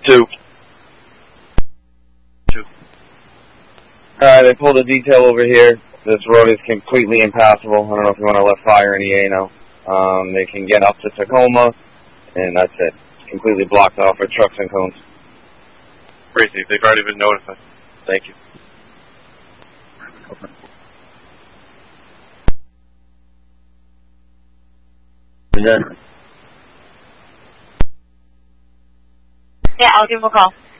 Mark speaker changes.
Speaker 1: 2.
Speaker 2: They pulled a detail over here. This road is completely impassable. I don't know if you want to let fire in EA now. They can get up to Tacoma, and that's it. It's completely blocked off with trucks and cones.
Speaker 1: Crazy. They've already been notified. Thank you.
Speaker 3: Yeah, I'll give him a call.